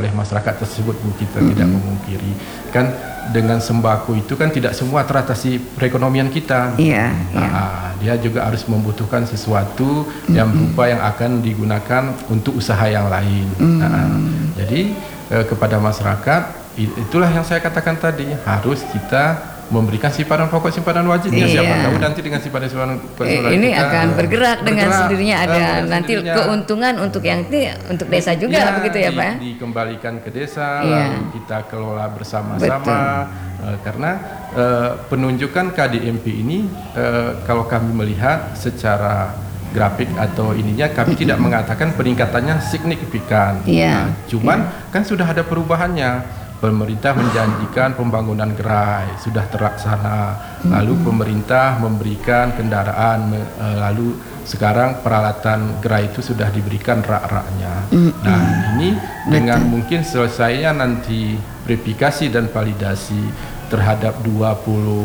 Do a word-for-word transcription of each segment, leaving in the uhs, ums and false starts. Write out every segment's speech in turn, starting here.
oleh masyarakat tersebut, Bu, kita mm-hmm. tidak memungkiri. Kan dengan sembako itu kan tidak semua teratasi perekonomian kita. Iya. Nah, yeah. Dia juga harus membutuhkan sesuatu mm-hmm. yang berupa yang akan digunakan untuk usaha yang lain. Mm-hmm. Nah, jadi eh, kepada masyarakat itulah yang saya katakan tadi, harus kita memberikan simpanan pokok simpanan wajibnya. Iya. Siapa tahu nanti dengan simpanan simpanan pokok eh, ini kita akan bergerak, bergerak dengan sendirinya ada uh, sendirinya. Nanti keuntungan untuk yang ini untuk desa juga ya, begitu ya, Pak? Di, dikembalikan ke desa, iya. lalu kita kelola bersama-sama. Uh, karena uh, penunjukan K D M P ini uh, kalau kami melihat secara grafik atau ininya, kami tidak mengatakan peningkatannya signifikan. Iya. Nah, cuman iya. kan sudah ada perubahannya. Pemerintah menjanjikan pembangunan gerai sudah terlaksana, lalu pemerintah memberikan kendaraan, lalu sekarang peralatan gerai itu sudah diberikan rak-raknya. Nah, ini dengan mungkin selesainya nanti verifikasi dan validasi terhadap dua puluh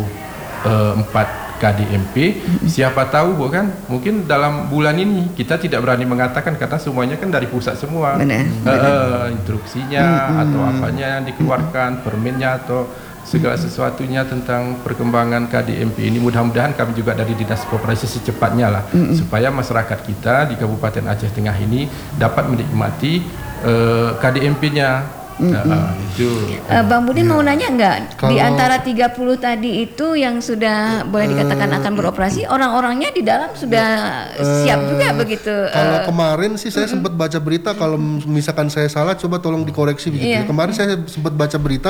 empat K D M P, mm-hmm. siapa tahu bukan mungkin dalam bulan ini kita tidak berani mengatakan karena semuanya kan dari pusat semua. Benar, uh, benar. Instruksinya mm-hmm. atau apanya yang dikeluarkan, permennya atau segala sesuatunya tentang perkembangan K D M P ini, mudah-mudahan kami juga dari Dinas Koperasi secepatnya lah, mm-hmm. supaya masyarakat kita di Kabupaten Aceh Tengah ini dapat menikmati uh, K D M P-nya. Mm-hmm. Nah, itu. Uh, Bang Budin ya. Mau nanya nggak, Kalau, di antara tiga puluh tadi itu yang sudah boleh dikatakan uh, akan beroperasi, orang-orangnya di dalam sudah uh, siap juga begitu? Kalau uh, kemarin sih saya uh, sempat baca berita, kalau misalkan saya salah coba tolong dikoreksi begitu. Iya. Kemarin saya sempat baca berita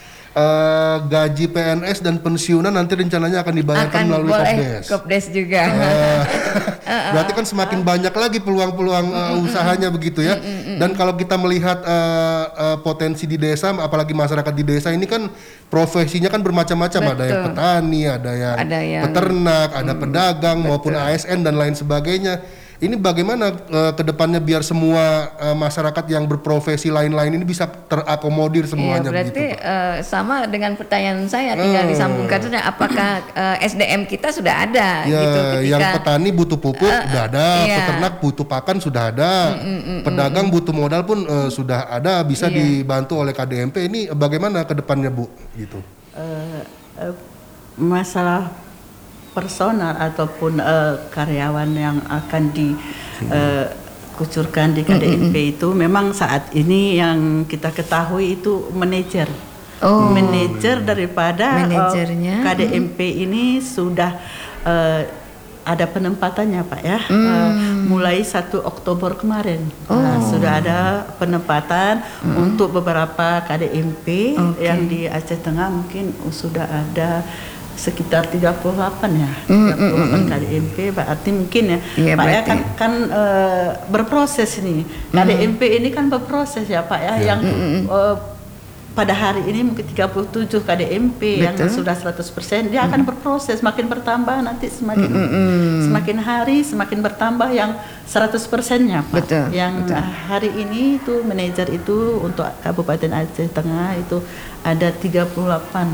Uh, gaji P N S dan pensiunan nanti rencananya akan dibayarkan akan melalui Kopdes. Kopdes juga. Uh, berarti kan semakin uh, banyak lagi peluang-peluang uh, usahanya begitu ya. Dan kalau kita melihat uh, uh, potensi di desa, apalagi masyarakat di desa ini kan profesinya kan bermacam-macam. Ada yang petani, ada yang, ada yang peternak, ada pedagang betul. Maupun A S N dan lain sebagainya. Ini bagaimana uh, ke depannya biar semua uh, masyarakat yang berprofesi lain-lain ini bisa terakomodir semuanya iya, berarti begitu, Pak? Uh, sama dengan pertanyaan saya, tinggal uh, disambungkan saja apakah uh, S D M kita sudah ada ya, gitu ketika yang petani butuh pupuk uh, sudah ada, iya. peternak butuh pakan sudah ada, mm, mm, mm, pedagang mm, butuh modal pun uh, sudah ada, bisa iya. dibantu oleh K D M P. Ini bagaimana ke depannya, Bu? Gitu. Uh, uh, masalah personal ataupun uh, karyawan yang akan dikucurkan uh, di K D M P mm-hmm. itu memang saat ini yang kita ketahui itu manajer, oh. manajer daripada uh, K D M P mm-hmm. ini sudah uh, ada penempatannya, Pak ya, mm. uh, mulai satu Oktober kemarin oh. uh, sudah ada penempatan mm. untuk beberapa K D M P okay. yang di Aceh Tengah mungkin sudah ada sekitar tiga puluh delapan ya, mm, tiga puluh delapan mm, K D M P berarti mungkin ya, ya Pak ya kan kan uh, berproses nih. Mm. K D M P ini kan berproses ya Pak ya, ya. yang mm, uh, pada hari ini mungkin tiga puluh tujuh K D M P betul. Yang sudah seratus persen dia mm. akan berproses, makin bertambah nanti semakin mm, mm, semakin hari semakin bertambah yang seratus persennya Pak. Betul, yang betul. Hari ini itu manajer itu untuk Kabupaten Aceh Tengah itu ada tiga puluh delapan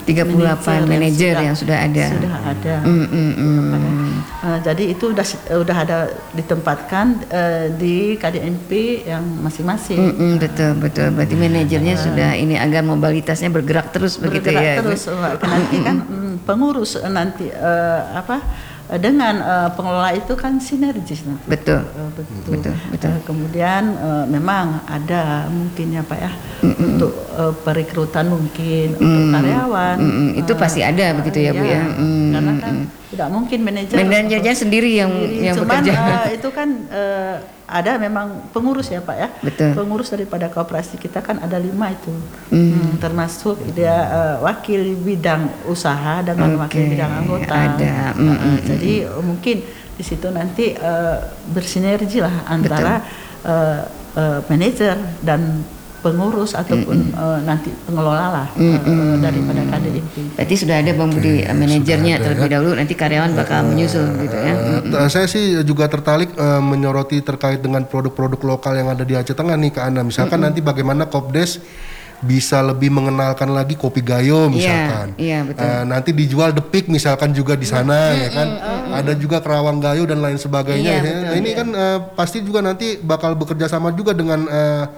manajer yang, yang sudah ada. Sudah ada. Mm, mm, mm. Uh, jadi itu sudah udah ada ditempatkan uh, di K D M P yang masing-masing. Mm, mm, betul betul. Berarti manajernya uh, sudah ini agar mobilitasnya bergerak terus begitu ya. Bergerak terus. Nanti kan mm, pengurus nanti uh, apa? Dengan uh, pengelola itu kan sinergis nanti. Betul. Uh, betul. Betul. Betul. Uh, kemudian uh, memang ada mungkin ya Pak ya mm-mm. untuk uh, perekrutan mungkin mm. untuk karyawan. Mm-mm. Itu uh, pasti ada begitu ya, ya Bu ya. Mm. Karena kan tidak mungkin manajer. Manajernya sendiri yang sendiri. yang Cuman, bekerja. Uh, itu kan uh, ada memang pengurus ya Pak ya. Betul. Pengurus daripada koperasi kita kan ada lima itu. Mm. Hmm, termasuk dia uh, wakil bidang usaha dengan okay. wakil bidang anggota. Ada. Mm, uh, mm, jadi mm. mungkin di situ nanti uh, bersinergi lah antara uh, uh, manajer dan pengurus ataupun uh, nanti pengelola lah uh, uh, daripada K D M P. Berarti sudah ada Bang Budi okay, manajernya terlebih ya. Dahulu, nanti karyawan bakal uh, menyusul gitu ya. Uh, saya sih juga tertarik uh, menyoroti terkait dengan produk-produk lokal yang ada di Aceh Tengah nih Kak Ana. Misalkan mm-hmm. nanti bagaimana Kopdes bisa lebih mengenalkan lagi kopi gayo misalkan. Iya, yeah, betul. Uh, nanti dijual depik misalkan juga di sana mm-hmm. ya kan. Mm-hmm. Ada juga kerawang gayo dan lain sebagainya. Iya, ya. betul, Nah, ini iya. kan uh, pasti juga nanti bakal bekerja sama juga dengan uh,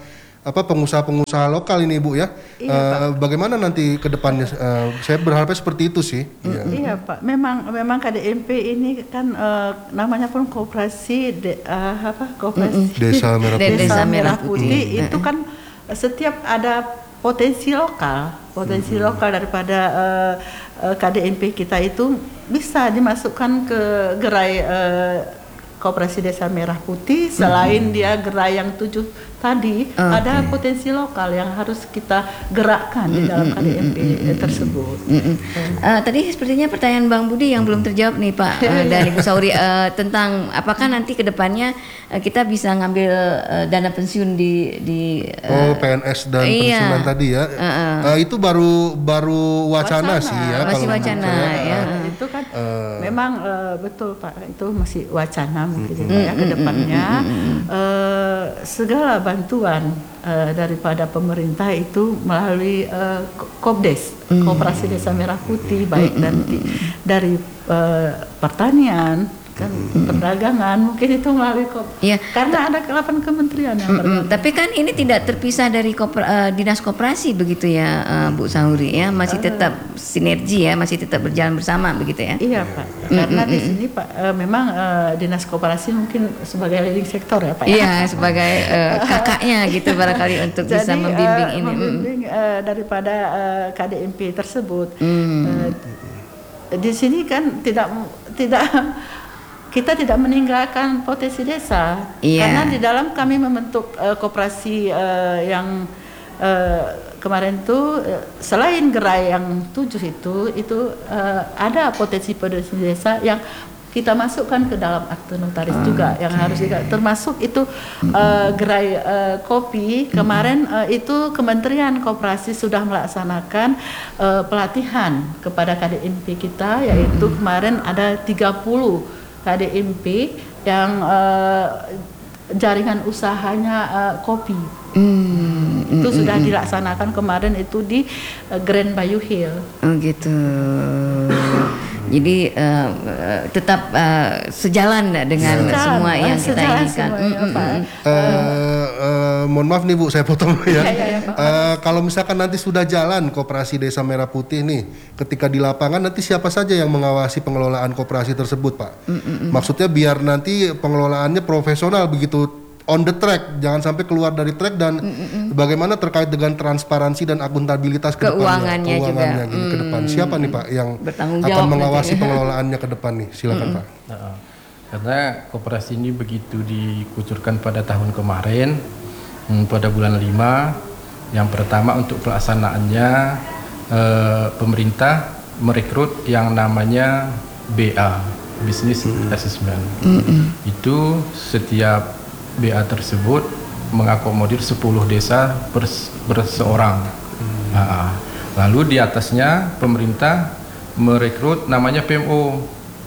apa pengusaha-pengusaha lokal ini Bu ya. Iya, uh, bagaimana nanti ke depannya? Uh, saya berharapnya seperti itu sih. Mm, iya. iya Pak, memang memang K D M P ini kan uh, namanya pun koperasi de, uh, apa koperasi Desa Merah Putih. Desa Merah Putih itu kan setiap ada potensi lokal, potensi hmm. lokal daripada uh, uh, K D M P kita itu bisa dimasukkan ke gerai uh, Koperasi Desa Merah Putih. Selain hmm. dia gerai yang tujuh tadi, okay. ada potensi lokal yang harus kita gerakkan di dalam K D M P tersebut. Hmm. Uh, tadi sepertinya pertanyaan Bang Budi yang belum terjawab nih Pak uh, dan Ibu Sauri uh, tentang apakah nanti ke depannya uh, kita bisa ngambil uh, dana pensiun di di uh, oh P N S dan iya. pensiunan tadi ya. Uh, uh. Uh, itu baru baru wacana, wacana. sih ya. Masih kalau wacana ya. Uh, itu kan uh. memang uh, betul Pak, itu masih wacana mungkin mm-hmm. ya ke depannya. Mm-hmm. uh, segala bantuan uh, daripada pemerintah itu melalui uh, Kopdes, mm-hmm. Koperasi Desa Merah Putih, baik mm-hmm. dari dari uh, pertanian, kan mm-hmm. perdagangan, mungkin itu melalui kop ya, karena ada delapan kementerian yang mm-hmm. tapi kan ini tidak terpisah dari koper, uh, dinas koperasi begitu ya uh, Bu Sauri ya, masih tetap uh, sinergi ya, masih tetap berjalan bersama begitu ya. Iya Pak, karena mm-hmm. di sini Pak uh, memang uh, dinas koperasi mungkin sebagai leading sektor ya Pak ya. Iya, sebagai uh, kakaknya gitu barangkali untuk jadi, bisa membimbing uh, ini membimbing uh, daripada uh, K D M P tersebut. Mm. Uh, di sini kan tidak tidak kita tidak meninggalkan potensi desa, yeah. karena di dalam kami membentuk uh, koperasi uh, yang uh, kemarin itu uh, selain gerai yang tujuh itu itu uh, ada potensi-potensi desa yang kita masukkan ke dalam akte notaris oh, juga, yang okay. harus juga termasuk itu uh, gerai uh, kopi. Kemarin uh, itu Kementerian Koperasi sudah melaksanakan uh, pelatihan kepada K D M P kita, yaitu kemarin ada tiga puluh K D M P yang uh, jaringan usahanya uh, kopi. Mm, itu mm, sudah mm, dilaksanakan kemarin itu di uh, Grand Bayou Hill. Oh gitu. Jadi uh, tetap uh, sejalan dengan sejalan, semua yang kita inginkan. Mm, mm, mm. Uh, uh, mohon maaf nih Bu, saya potong ya. ya, ya, ya uh, kalau misalkan nanti sudah jalan Koperasi Desa Merah Putih nih, ketika di lapangan nanti siapa saja yang mengawasi pengelolaan koperasi tersebut Pak? Mm, mm, mm. Maksudnya biar nanti pengelolaannya profesional begitu, on the track, jangan sampai keluar dari track, dan mm-mm. bagaimana terkait dengan transparansi dan akuntabilitas ke keuangannya, keuangannya juga. Gini, ke depan. Siapa nih Pak yang Bertanggung akan mengawasi nanti. pengelolaannya ke depan nih? Silakan mm-hmm. Pak. Nah, karena koperasi ini begitu dikucurkan pada tahun kemarin, hmm, pada bulan lima, yang pertama untuk pelaksanaannya eh, pemerintah merekrut yang namanya B A, Business mm-hmm. Assessment. Mm-hmm. Itu setiap B A tersebut mengakomodir sepuluh desa berseorang. Hmm. Nah, lalu di atasnya pemerintah merekrut namanya P M O,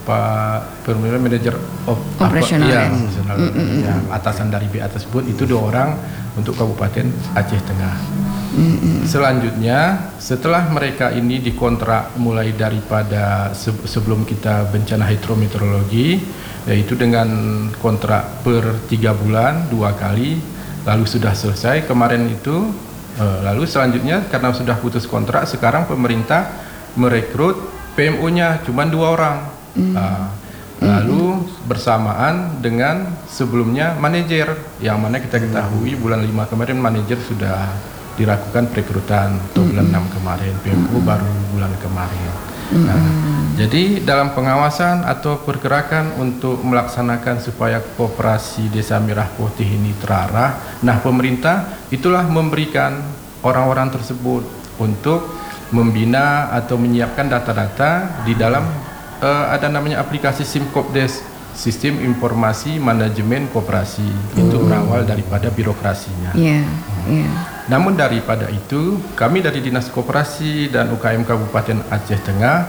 Pak Permanent Manager of Operational. Ya, mm-hmm. ya, atasan dari B A tersebut itu dua orang untuk Kabupaten Aceh Tengah. Mm-hmm. Selanjutnya setelah mereka ini dikontrak mulai daripada se- sebelum kita bencana hidrometeorologi, yaitu dengan kontrak per tiga bulan dua kali, lalu sudah selesai kemarin itu. Uh, lalu selanjutnya karena sudah putus kontrak, sekarang pemerintah merekrut P M O-nya cuma dua orang. Mm. Uh, lalu bersamaan dengan sebelumnya manajer, yang mana kita ketahui bulan lima kemarin manajer sudah dilakukan perekrutan, atau bulan enam kemarin, P M O baru bulan kemarin. Nah, mm-hmm. jadi dalam pengawasan atau pergerakan untuk melaksanakan supaya Koperasi Desa Merah Putih ini terarah, nah pemerintah itulah memberikan orang-orang tersebut untuk membina atau menyiapkan data-data di dalam uh, ada namanya aplikasi SIMKOPDES, Sistem Informasi Manajemen Koperasi. Mm. Itu berawal daripada birokrasinya. Yeah, yeah. Namun daripada itu, kami dari Dinas Koperasi dan U K M Kabupaten Aceh Tengah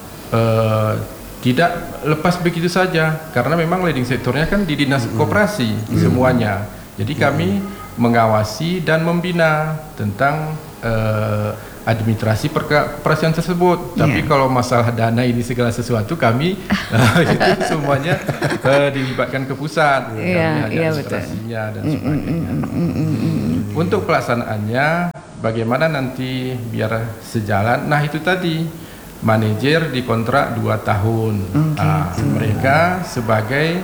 eh, tidak lepas begitu saja, karena memang leading sektornya kan di Dinas Koperasi mm-hmm. semuanya. Jadi kami mm-hmm. mengawasi dan membina tentang eh, administrasi perkoperasian tersebut. Yeah. Tapi kalau masalah dana ini segala sesuatu kami uh, itu semuanya uh, dilibatkan ke pusat, yeah, kami hanya yeah, administrasinya betul. dan sebagainya. Mm, mm, mm, mm, mm. Untuk pelaksanaannya bagaimana nanti biar sejalan? Nah itu tadi manajer dikontrak dua tahun. Okay. Nah, mereka sebagai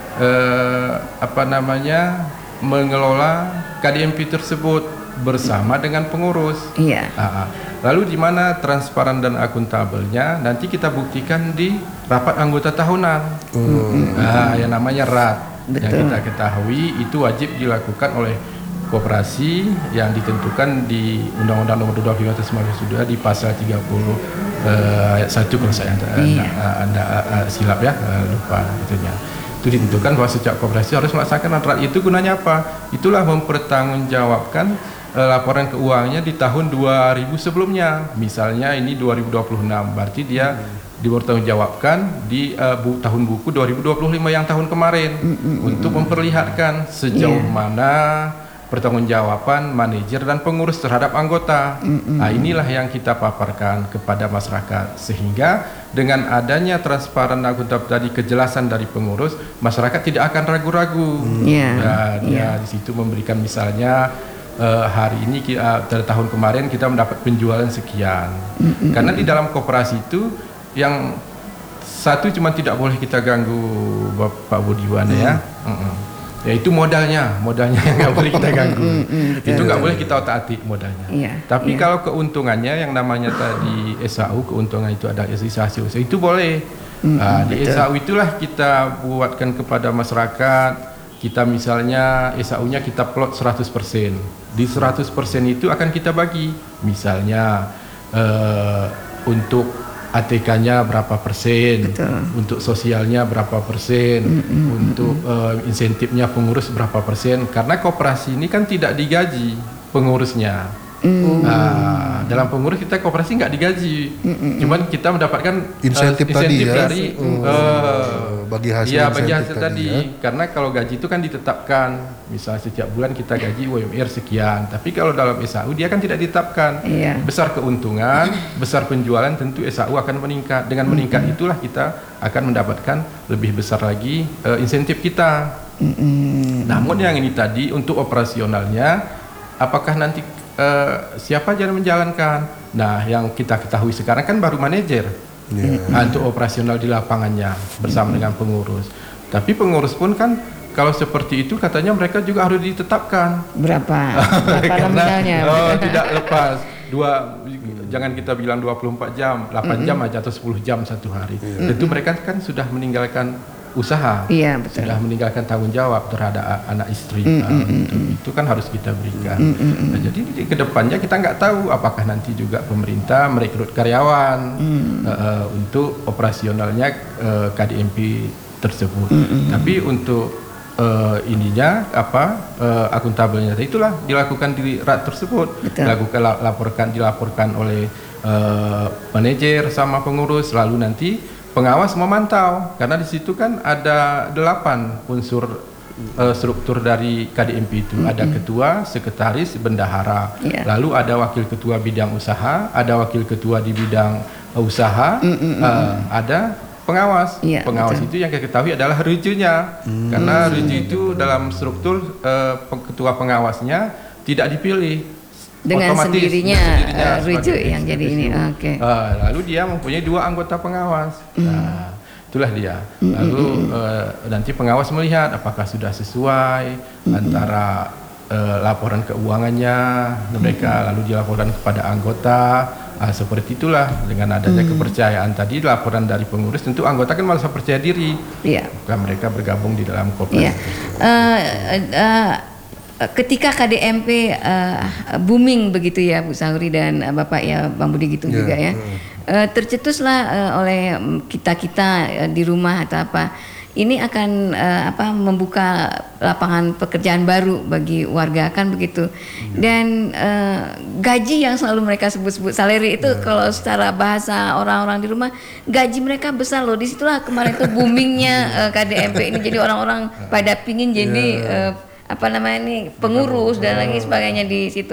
eh, apa namanya mengelola K D M P tersebut bersama dengan pengurus. Iya. Nah, lalu di mana transparan dan akuntabelnya? Nanti kita buktikan di rapat anggota tahunan. Hmm. Nah, yang namanya R A T. Betul. Yang kita ketahui itu wajib dilakukan oleh koperasi yang ditentukan di Undang-Undang Nomor dua puluh lima tahun sembilan belas sudah di pasal tiga puluh uh, ayat satu kalau saya anda, iya. anda, anda uh, silap ya uh, lupa itunya. Itu ditentukan bahwa setiap koperasi harus melaksanakan R A T. Itu gunanya apa? Itulah mempertanggungjawabkan uh, laporan keuangannya di tahun dua ribu sebelumnya. Misalnya ini dua ribu dua puluh enam, berarti dia hmm. dipertanggungjawabkan di uh, bu, tahun buku dua ribu dua puluh lima yang tahun kemarin hmm. untuk memperlihatkan sejauh yeah. mana pertanggungjawaban manajer dan pengurus terhadap anggota. Mm-hmm. Nah, inilah yang kita paparkan kepada masyarakat sehingga dengan adanya transparan dan akuntabel tadi kejelasan dari pengurus, masyarakat tidak akan ragu-ragu. Mm. Yeah. Dan yeah. ya di situ memberikan misalnya uh, hari ini uh, dari tahun kemarin kita mendapat penjualan sekian. Mm-hmm. Karena di dalam koperasi itu yang satu cuma tidak boleh kita ganggu Bapak Budiwan mm. ya. Mm-mm. Ya itu modalnya, modalnya yang nggak boleh kita ganggu. Mm, mm, mm, itu nggak boleh kita otak-atik modalnya. Yeah, Tapi yeah. kalau keuntungannya yang namanya tadi S A U, keuntungan itu ada realisasi usaha itu boleh. Mm, nah, di betul. S A U itulah kita buatkan kepada masyarakat. Kita misalnya S A U-nya kita plot seratus persen. Di seratus persen itu akan kita bagi. Misalnya uh, untuk A T K-nya berapa persen, betul. Untuk sosialnya berapa persen, mm-hmm. untuk uh, insentifnya pengurus berapa persen. Karena koperasi ini kan tidak digaji pengurusnya. Mm. Uh, dalam pengurus kita koperasi nggak digaji, mm-hmm. cuman kita mendapatkan insentif, uh, insentif tadi ya? dari mm, uh, bagi hasil, ya, bagi hasil tadi. tadi. Ya. Karena kalau gaji itu kan ditetapkan, misalnya setiap bulan kita gaji U M R sekian. Tapi kalau dalam S A U dia kan tidak ditetapkan. Yeah. Besar keuntungan, besar penjualan, tentu S A U akan meningkat. Dengan meningkat mm-hmm. itulah kita akan mendapatkan lebih besar lagi uh, insentif kita. Mm-hmm. Namun yang ini tadi untuk operasionalnya, apakah nanti Uh, siapa yang menjalankan? Nah, yang kita ketahui sekarang kan baru manajer yeah. nah, untuk operasional di lapangannya bersama mm-hmm. dengan pengurus. Tapi pengurus pun kan kalau seperti itu katanya mereka juga harus ditetapkan berapa, berapa nominalnya? Oh, tidak lepas dua, jangan kita bilang dua puluh empat jam, delapan mm-hmm. jam aja atau sepuluh jam satu hari. Mm-hmm. Tentu mereka kan sudah meninggalkan usaha, iya, betul. Sudah meninggalkan tanggung jawab terhadap anak istri. Mm, nah, mm, itu, mm. itu kan harus kita berikan. Mm, mm, nah, jadi di kedepannya kita nggak tahu apakah nanti juga pemerintah merekrut karyawan mm. uh, untuk operasionalnya uh, K D M P tersebut. Mm, mm, Tapi untuk uh, ininya apa uh, akuntabelnya itulah dilakukan di R A T tersebut, betul. Dilakukan laporkan dilaporkan oleh uh, manajer sama pengurus, lalu nanti pengawas memantau, karena di situ kan ada delapan unsur uh, struktur dari K D M P itu. Mm-hmm. Ada ketua, sekretaris, bendahara, yeah. lalu ada wakil ketua bidang usaha, ada wakil ketua di bidang uh, usaha, mm-hmm. uh, ada pengawas. Yeah, pengawas betul. Itu yang kita ketahui adalah rejunya, mm-hmm. karena reju itu dalam struktur uh, ketua pengawasnya tidak dipilih. Dengan otomatis, sendirinya, sendirinya uh, rujuk yang jadi ini. Oke. Okay. Uh, lalu dia mempunyai dua anggota pengawas. Mm. Nah, itulah dia. Mm, lalu mm, uh, nanti pengawas melihat apakah sudah sesuai mm, antara uh, laporan keuangannya mereka, mm, lalu dilaporkan kepada anggota. Uh, seperti itulah dengan adanya mm. kepercayaan tadi, laporan dari pengurus, tentu anggota kan merasa percaya diri. Iya. Yeah. Mereka bergabung di dalam koperasi. Yeah. Uh, uh, Ketika K D M P uh, booming begitu ya Bu Sauri dan uh, Bapak ya Bang Budi gitu yeah, juga ya, yeah. uh, tercetuslah uh, oleh kita-kita uh, di rumah atau apa, ini akan uh, apa membuka lapangan pekerjaan baru bagi warga kan begitu. Yeah. Dan uh, gaji yang selalu mereka sebut-sebut salary itu yeah. kalau secara bahasa orang-orang di rumah, gaji mereka besar loh. Disitulah kemarin itu boomingnya uh, K D M P ini, jadi orang-orang pada pingin jadi yeah. uh, apa namanya ini pengurus dan lagi sebagainya di situ.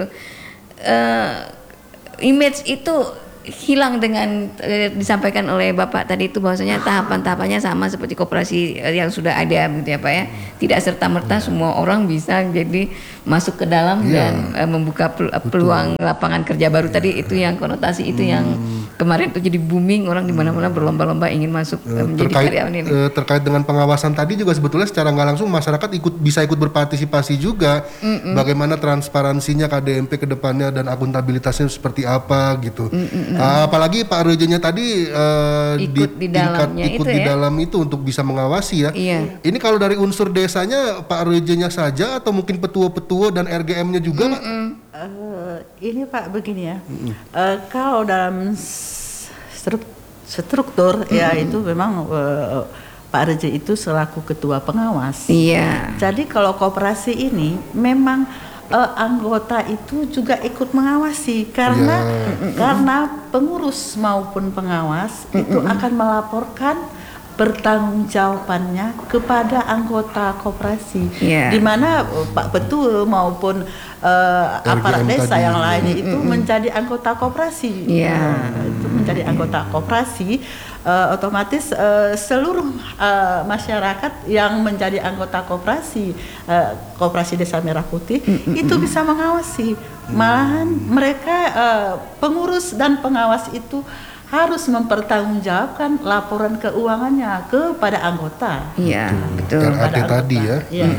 Uh, image itu hilang dengan uh, disampaikan oleh Bapak tadi itu, bahwasanya tahapan-tahapannya sama seperti koperasi uh, yang sudah ada begitu ya Pak ya. Tidak serta-merta semua orang bisa jadi masuk ke dalam Iya. dan uh, membuka pel- peluang lapangan kerja baru tadi itu yang konotasi itu yang kemarin itu jadi booming, orang di mana-mana berlomba-lomba ingin masuk uh, menjadi terkait karyawan ini. eh, terkait dengan pengawasan tadi juga sebetulnya secara nggak langsung masyarakat ikut bisa ikut berpartisipasi juga. Mm-mm. Bagaimana transparansinya K D M P ke depannya dan akuntabilitasnya seperti apa gitu. Uh, apalagi Pak Rejenya tadi uh, Ikut di tingkat dalamnya ikut itu di ya. dalam itu untuk bisa mengawasi ya. Iya. Ini kalau dari unsur desanya Pak Rejenya saja atau mungkin petua-petua dan R G M-nya juga Pak? Uh, ini Pak begini ya, uh, kalau dalam struk- struktur ya itu memang uh, Pak Reje itu selaku ketua pengawas. Iya. Jadi kalau koperasi ini memang uh, anggota itu juga ikut mengawasi karena Ya. karena pengurus maupun pengawas itu akan melaporkan pertanggungjawabannya kepada anggota koperasi, Iya. di mana uh, Pak Betul maupun uh, aparat R G M desa tadi. yang lainnya itu menjadi anggota koperasi. Iya. Nah, itu menjadi anggota koperasi, uh, otomatis uh, seluruh uh, masyarakat yang menjadi anggota koperasi uh, koperasi Desa Merah Putih itu bisa mengawasi. Malahan mereka uh, pengurus dan pengawas itu harus mempertanggungjawabkan laporan keuangannya kepada anggota. Iya, betul. R A T tadi ya. Iya.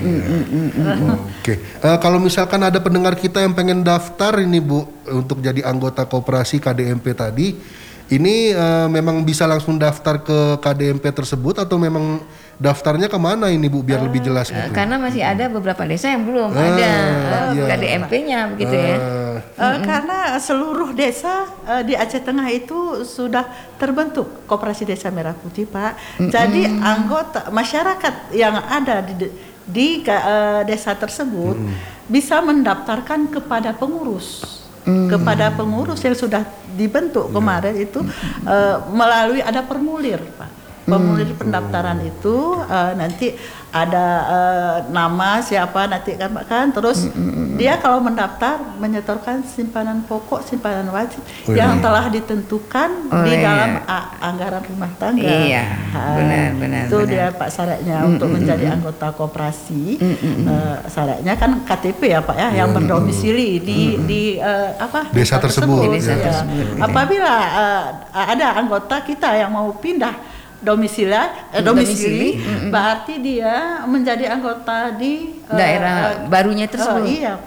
Oke, Eh, kalau misalkan ada pendengar kita yang pengen daftar ini Bu untuk jadi anggota koperasi K D M P tadi, ini eh, memang bisa langsung daftar ke K D M P tersebut atau memang daftarnya kemana ini Bu biar lebih jelas Eh, gitu? karena masih ada beberapa desa yang belum Ah, ada eh, iya. K D M P-nya begitu ya. Eh, Eh, karena seluruh desa eh, di Aceh Tengah itu sudah terbentuk Koperasi Desa Merah Putih, Pak. Jadi anggota masyarakat yang ada di di eh, desa tersebut bisa mendaftarkan kepada pengurus. Kepada pengurus yang sudah dibentuk kemarin itu eh, melalui ada formulir, Pak. Formulir pendaftaran itu uh, nanti ada uh, nama siapa nanti kan Pak kan, terus dia kalau mendaftar menyetorkan simpanan pokok, simpanan wajib Oh, yang iya. telah ditentukan di Oleh- dalam a- anggaran rumah tangga. Iya, Ah, benar, benar, Itu benar. dia Pak syaratnya untuk menjadi anggota koperasi. Uh, syaratnya kan K T P ya Pak ya, yang berdomisili di di uh, apa Desa tersebut. Desa Ya. tersebut, ya. Apabila uh, ada anggota kita yang mau pindah domisili, eh, domisili, Domisili, berarti dia menjadi anggota di uh, Daerah uh, barunya uh, tersebut. iya.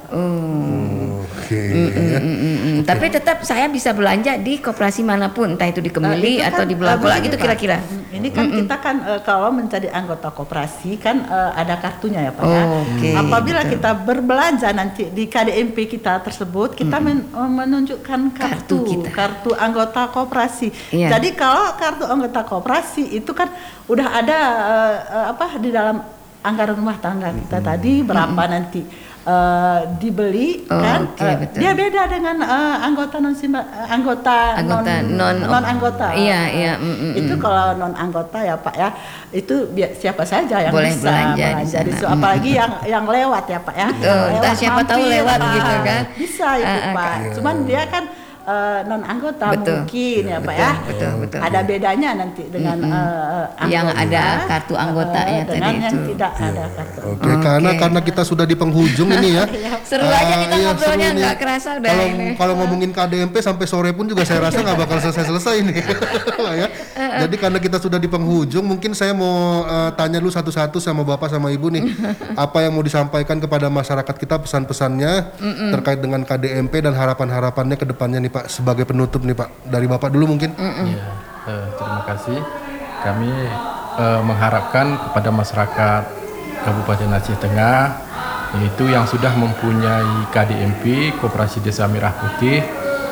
Oh. Oke. Mm, mm, mm, mm. Tapi tetap saya bisa belanja di koperasi manapun, entah itu di Kemili Nah, itu atau kan, di Belagola uh, gitu begini, kira-kira. Pak. Ini kan kita kan uh, kalau menjadi anggota koperasi kan uh, ada kartunya ya Pak ya. Oh, oke, Apabila betul. kita berbelanja nanti di K D M P kita tersebut, kita men- uh, menunjukkan Kartu kartu, kita. kartu anggota koperasi. Iya. Jadi kalau kartu anggota koperasi itu kan udah ada uh, uh, apa di dalam anggaran rumah tangga kita tadi berapa nanti uh, dibeli Oh, kan. oke, Uh, betul. dia beda dengan uh, anggota non simba, uh, anggota, Anggota non- non anggota. Iya, iya, mm, mm, Itu kalau non anggota ya Pak ya, itu bi- siapa saja yang Boleh bisa belanja di belanja di sana. situ. Apalagi yang yang lewat ya Pak ya. Betul, entah siapa tahu lewat ah, gitu kan. Bisa itu Ah, ah, Pak. Cuman dia kan non anggota Betul. mungkin ya Pak Betul, ya. betul, betul. Ada bedanya nanti dengan eh, Yang anggota, ada kartu anggotanya eh, dengan tadi yang itu. tidak ada kartu. Oke, karena karena kita sudah di penghujung ini ya. Seru aja Ah, kita iya, ngobrolnya, seru nih. nggak kerasa udah Kalau ini. kalau ngomongin K D M P sampai sore pun juga saya rasa nggak bakal selesai-selesai ini. ya. Jadi karena kita sudah di penghujung, mungkin saya mau eh, tanya dulu satu-satu sama Bapak sama Ibu nih, apa yang mau disampaikan kepada masyarakat kita pesan-pesannya terkait dengan K D M P dan harapan-harapannya ke depannya nih Pak sebagai penutup nih Pak. Dari Bapak dulu mungkin. Ya, eh, terima kasih. Kami eh, mengharapkan kepada masyarakat Kabupaten Aceh Tengah, yaitu yang sudah mempunyai K D M P, Koperasi Desa Merah Putih,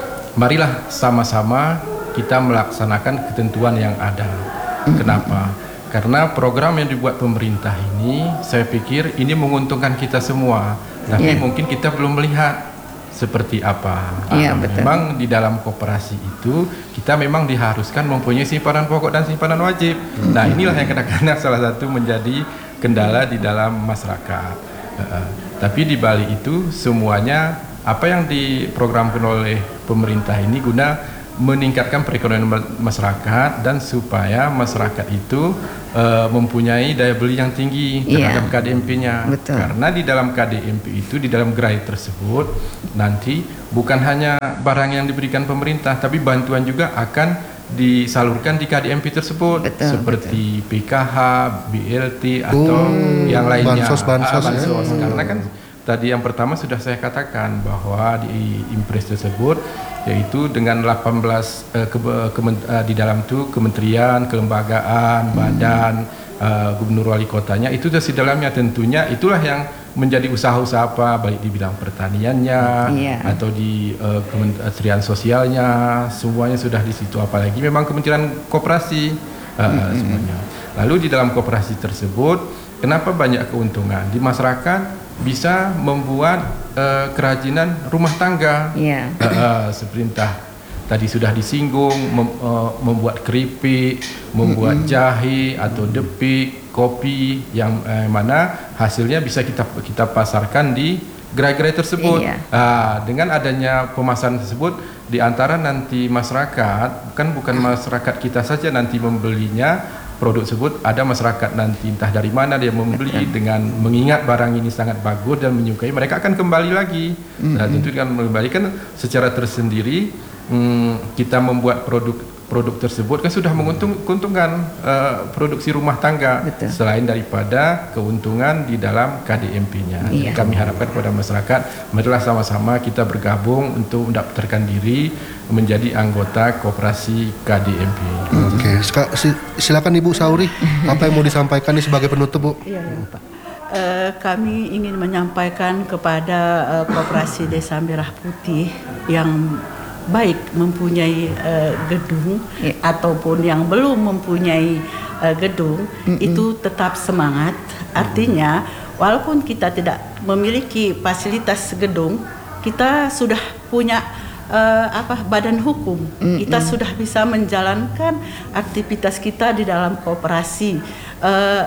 marilah sama-sama kita melaksanakan ketentuan yang ada. Kenapa? Karena program yang dibuat pemerintah ini, saya pikir ini menguntungkan kita semua, tapi Iya. mungkin kita belum melihat seperti apa. Iya, Nah, betul. memang di dalam koperasi itu kita memang diharuskan mempunyai simpanan pokok dan simpanan wajib. Nah, inilah yang kadang-kadang salah satu menjadi kendala di dalam masyarakat. Uh, tapi di balik itu semuanya apa yang diprogramkan oleh pemerintah ini guna meningkatkan perekonomian masyarakat dan supaya masyarakat itu uh, mempunyai daya beli yang tinggi terhadap yeah. K D M P-nya. Betul. Karena di dalam K D M P itu, di dalam gerai tersebut nanti bukan hanya barang yang diberikan pemerintah, tapi bantuan juga akan disalurkan di K D M P tersebut. Betul, seperti betul. P K H, B L T atau hmm, yang lainnya. Bansos-bansos. Ah, bansos. Ya. Karena kan tadi yang pertama sudah saya katakan bahwa di impres tersebut yaitu dengan delapan belas eh, ke, ke, eh, di dalam itu kementerian, kelembagaan, badan, eh, gubernur wali kotanya itu di dalamnya tentunya itulah yang menjadi usaha-usaha apa baik di bidang pertaniannya yeah. atau di eh, kementerian sosialnya, semuanya sudah di situ, apalagi memang kementerian koperasi eh, mm-hmm. semuanya. Lalu di dalam koperasi tersebut kenapa banyak keuntungan di masyarakat? Bisa membuat uh, kerajinan rumah tangga, yeah. uh, uh, seperti tadi sudah disinggung, mem, uh, membuat keripik, membuat mm-hmm. jahe atau depik, kopi yang uh, mana hasilnya bisa kita kita pasarkan di gerai-gerai tersebut. Yeah. Uh, dengan adanya pemasaran tersebut, di antara nanti masyarakat, kan bukan masyarakat kita saja nanti membelinya. Produk tersebut ada masyarakat nanti entah dari mana dia membeli. Betul. Dengan mengingat barang ini sangat bagus dan menyukai, mereka akan kembali lagi. Mm-hmm. Nah, tentu kan kembali kan secara tersendiri hmm, kita membuat produk produk tersebut kan sudah menguntungkan uh, produksi rumah tangga. Betul. Selain daripada keuntungan di dalam K D M P-nya. Iya. Kami harapkan kepada masyarakat, marilah sama-sama kita bergabung untuk mendaftarkan diri menjadi anggota koperasi K D M P. Oke, okay. Silakan Ibu Sauri, apa yang mau disampaikan nih sebagai penutup, Bu? Iya, ya, Pak. Uh, kami ingin menyampaikan kepada uh, Koperasi Desa Merah Putih yang baik mempunyai uh, gedung yeah. ataupun yang belum mempunyai uh, gedung, mm-hmm. itu tetap semangat. Artinya walaupun kita tidak memiliki fasilitas gedung, kita sudah punya uh, apa badan hukum. Mm-hmm. Kita sudah bisa menjalankan aktivitas kita di dalam koperasi. Uh,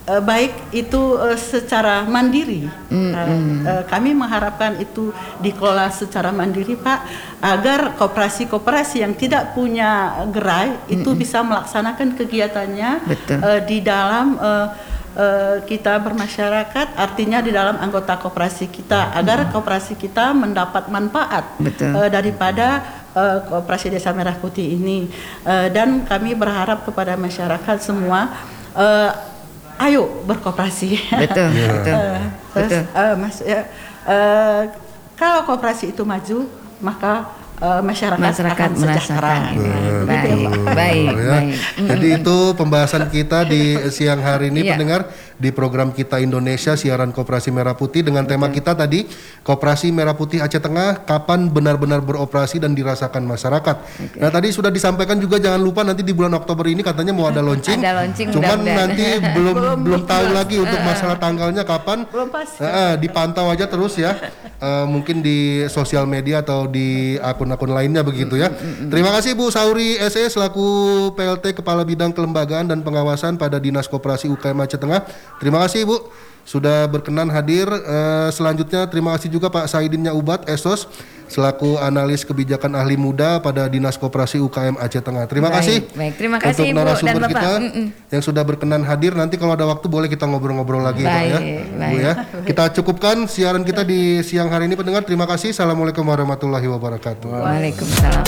baik itu uh, secara mandiri. Mm-hmm. uh, uh, kami mengharapkan itu dikelola secara mandiri, Pak, agar koperasi-koperasi yang tidak punya gerai mm-hmm. itu bisa melaksanakan kegiatannya uh, di dalam uh, uh, kita bermasyarakat, artinya di dalam anggota koperasi kita, mm-hmm. agar koperasi kita mendapat manfaat uh, daripada uh, Koperasi Desa Merah Putih ini. Uh, dan kami berharap kepada masyarakat semua, uh, ayo berkoperasi. Betul, betul. uh, terus, betul. Uh, mas, ya, uh, kalau koperasi itu maju, maka uh, masyarakat, masyarakat akan sejahtera. Hmm. Baik, baik, ya. baik. Jadi itu pembahasan kita di siang hari ini, yeah. pendengar, di program Kita Indonesia siaran Koperasi Merah Putih dengan tema kita tadi, Koperasi Merah Putih Aceh Tengah, kapan benar-benar beroperasi dan dirasakan masyarakat. Okay. Nah, tadi sudah disampaikan juga, jangan lupa nanti di bulan Oktober ini katanya mau ada launching. Ada launching, cuman mudah-mudahan. nanti belum belum, belum tahu lagi untuk masalah tanggalnya kapan. Belum pasti. Nah, dipantau aja terus ya. Uh, mungkin di sosial media atau di akun-akun lainnya begitu ya. Terima kasih Bu Sauri S E selaku P L T Kepala Bidang Kelembagaan dan Pengawasan pada Dinas Koperasi U K M Aceh Tengah. Terima kasih Ibu sudah berkenan hadir. Uh, selanjutnya terima kasih juga Pak Saidin Nyaubat S O S selaku analis kebijakan ahli muda pada Dinas Koperasi U K M Aceh Tengah. Terima baik, kasih. Baik, terima kasih untuk Ibu narasumber dan Bapak kita Mm-mm. yang sudah berkenan hadir. Nanti kalau ada waktu boleh kita ngobrol-ngobrol lagi baik, Pak ya. Baik. Bu ya. Kita cukupkan siaran kita di siang hari ini pendengar. Terima kasih. Assalamualaikum warahmatullahi wabarakatuh. Waalaikumsalam.